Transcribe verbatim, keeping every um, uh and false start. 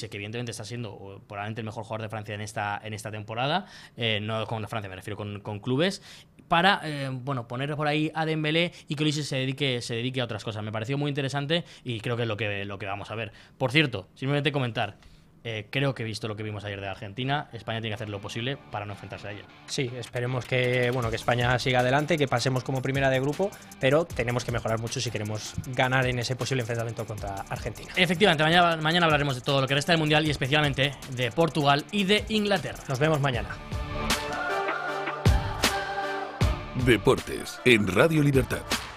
Olise, que evidentemente está siendo probablemente el mejor jugador de Francia en esta, en esta temporada, eh, no con la Francia, me refiero con, con clubes, para eh, bueno, poner por ahí a Dembélé y que Olise se dedique, se dedique a otras cosas. Me pareció muy interesante y creo que es lo que, lo que vamos a ver. Por cierto, simplemente comentar, Eh, creo que he visto lo que vimos ayer de Argentina. España tiene que hacer lo posible para no enfrentarse a ella. Sí, esperemos que, bueno, que España siga adelante, que pasemos como primera de grupo, pero tenemos que mejorar mucho si queremos ganar en ese posible enfrentamiento contra Argentina. Efectivamente, mañana, mañana hablaremos de todo lo que resta del Mundial y especialmente de Portugal y de Inglaterra. Nos vemos mañana. Deportes en Radio Libertad.